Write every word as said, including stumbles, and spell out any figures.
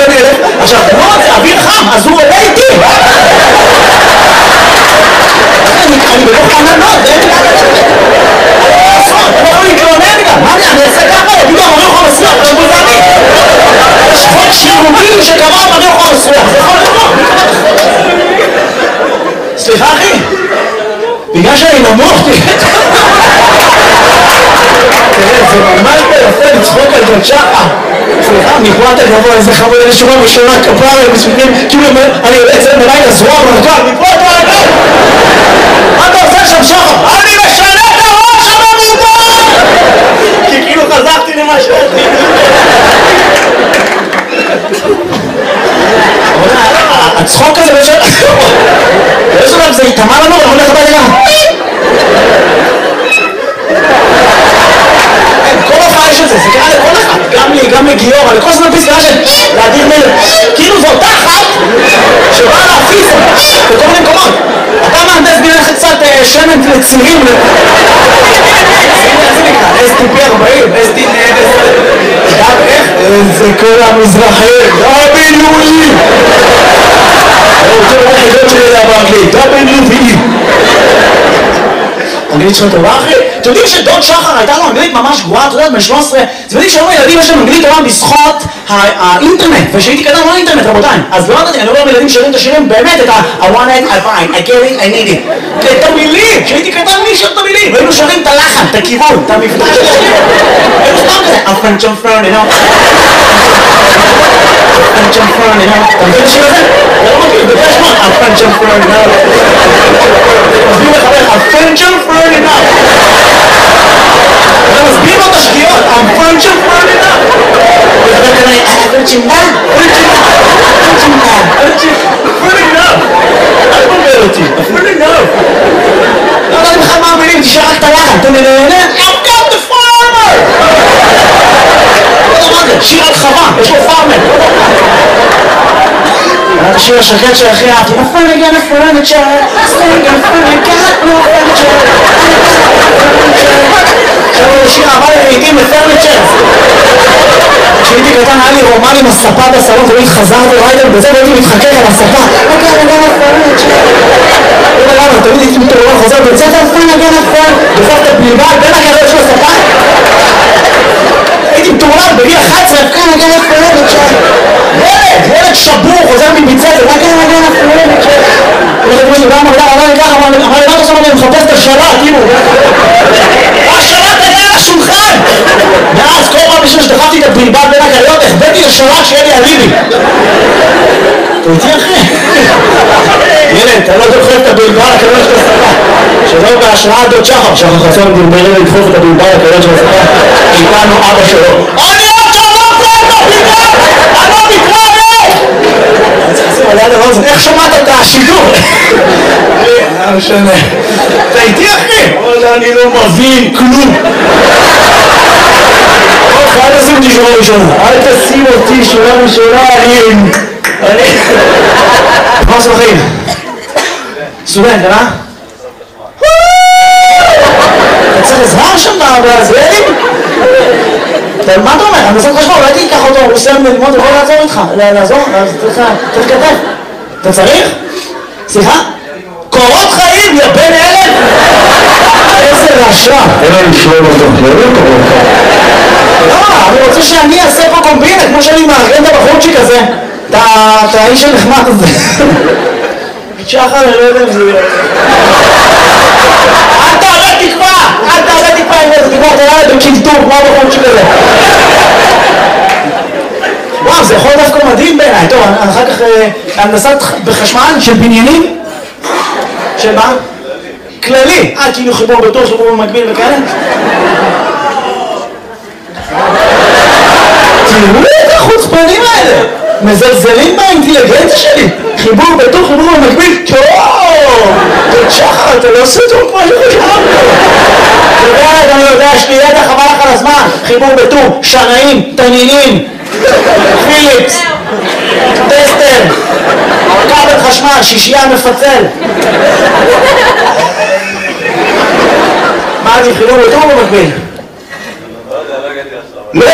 אני אלך, עכשיו, לא, זה אוויר חם, אז הוא עולה איתי. אני בלוך עננות, זה אין לי לעשות, אני יכול להתלונן גם, מה אני אעשה ככה? יגידו, המריח המסריח, זה בוזני. יש חוק שירוגים שקבע המריח המסריח, זה יכול לבוא. סליחה אחי, בגלל שאני נמוך, תראה, זה ממש ביפה לצחוק על גוד שחר. סליחה, מפרט הגבוה, איזה חמוד, אני שומע בשורה כפרה, כאילו אני יוצא אצלם בלילה זרוע ברגל, מפרט ברגל! מה אתה עושה שם שחר? אני משנה את הראש הממודר! כי כאילו חזרתי למשהו. הצחוק הזה בשביל... באיזו לב זה יתאמה לנו, אני הולך הביתה גם. כל הופעה יש את זה, זה קרה לכל אחד. גם לי, גם לגיור, אבל לכל זמן פסקה של להדיר מלך. כאילו זו אותה אחת שבאה להפיס בכל מיני מקומות. אתה מהנדס בינך קצת שמן לצירים. זה נקרא, אס טי פי ארבעים, אס טי פי... גם איך? זה כל המזרחי, דאבליו-אי. אני רוצה לראות חידות שלי לדבר באנגלית, דאבליו-אי. אנגלית שלך טובה אחי? אתם יודעים שדוד שחר הייתה לו אנגלית ממש גרועה, אתה יודע, בן שלוש עשרה, אתם יודעים שהיום הילדים יש להם אנגלית טובה בזכות האינטרנט, ושהייתי קטן לא אינטרנט רבותיי, אז לא יודעת, אני אומר לילדים שרים את השירים באמת את ה- I want it, I find, I get it, I need it, את המילים, שהייתי קטן מי שר את המילים, והיינו שרים את הלחן, את הכיוון, את המפתח של השיר, היינו סתם כזה, I'm French, I'm French, you know, French, I'm French, you know, אתה מכיר את השיר הזה? אתה לא מכיר, בגלל שמות, I'm French, I'm French, you know, מסביר לחבר, I'm French, I'm French, you know, אתה מסביר לו את השגיאות, I'm French, I'm French, you know, וחבר כנראה, אה, פרצ'ינדה, פרצ'ינדה, פרצ'ינדה, פרצ'ינדה, פרצ'ינדה, אל תבלבל אותי, פרצ'ינדה, לא יודעת בכלל מה המילים, תשאר רק את הלחן, אתה מנהנה, I've got the farmer! לא יודע מה זה, שיר על חווה, יש לו פארמר. זה השיר השקט שהכי אהבתי, I'm finally gonna furniture, staying in front of got no furniture, עכשיו הוא שיר אהבה לעיתים בפרניצ'ר. כשהייתי קטן היה לי רומן עם הספה בסלון, תמיד חזרתי ריידר בזה והייתי מתחכך על הספה. אוקיי, אני גן הפרניצ'ר. לא יודע למה, תמיד הייתי מתעורר חוזר בית ספר, פן הגן הפרניצ'ר. בסוף את הבלבל בין הקריות של הספה. הייתי מתעורר בגיל אחת עשרה, פן הגן הפרניצ'ר. ילד, ילד שבור, חוזר מבית ספר, מה כן הגן הפרניצ'ר? הולכת מישהו, גם אמר, אמר לי ככה, אמר לי, מה אתה שם, אני מחפש את השלט, כאילו. השלט היה על השולחן! ואז כל פעם בשביל שדחפתי את הבלבל בין הקריות, החבאתי לשלט שיהיה לי אליבי. אתה איתי אחי? ילד, אתה לא דוחף את הבלבל לקריות של הספה. שלא בהשראת דוד שחר, שחר חסון דרברי לדחוף את הבלבל לקריות של הספה. איתנו אבא שלו. אני עוד שמעת את הבלבל! אני לא מתראה! אני צריך לשים על יד הרוזן, איך שמעת את השידור? לא משנה. אתה איתי אחי? אני לא מבין כלום. אל תשים אותי שורה ראשונה. אל תשים אותי שורה ראשונה. אני... אני... מה עושה בחיים? סטודנט, אה? אתה צריך עזרה שם בזלדים? מה אתה אומר? אני עושה חשבון, אולי תיקח אותו, הוא סיים ללמוד, הוא יכול לעזור איתך. לעזור? אז צריך כתב. אתה צריך? סליחה? קורות חיים, יא בן אלף! איזה רשע! אין לי לשלום אותו, לא קורות חיים. לא, אני רוצה שאני אעשה פה קומבינה, כמו שאני מארגן את הבחורצ'יק הזה. את האיש הנחמד הזה. שחר, אני לא יודע אם זה יהיה. אל תעלה תקווה! אל תעלה תקווה עם איזה תקווה, תראה לי בקינטור, כמו הבחורצ'יק הזה. וואו, זה יכול דווקא מדהים בעיניי. טוב, אחר כך הנדסת בחשמל של בניינים. של מה? כללי. אה, כאילו חיבור בטוח, חיבור במקביל וכאלה? תראו את החוצפנים האלה! מזלזלים באינטליגנציה שלי! חיבור בטוח, חיבור במקביל, טוב! דוד שחר, אתה לא עושה טוב כמו שחשבנו! אתה יודע, אני יודע, יש לי ידע חבל לך על הזמן! חיבור בטור, שנאים, תנינים, פיליפס, טסטר, כבל חשמל, שישייה מפצל. מה עדיף, חיבור בטור במקביל?